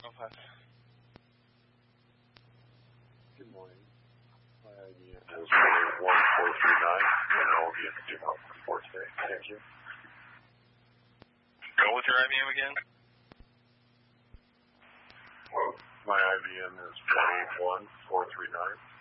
Okay. Good morning. My IBM is 1439, and I will be at the Duke report today. Thank you. Go with your IBM again? My IBM is 18439.